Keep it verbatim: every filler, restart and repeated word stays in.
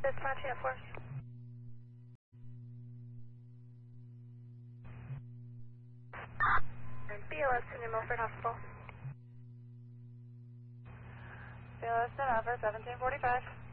dispatching at Force. B L S to New Milford Hospital. B L S to Alpha, seventeen forty-five.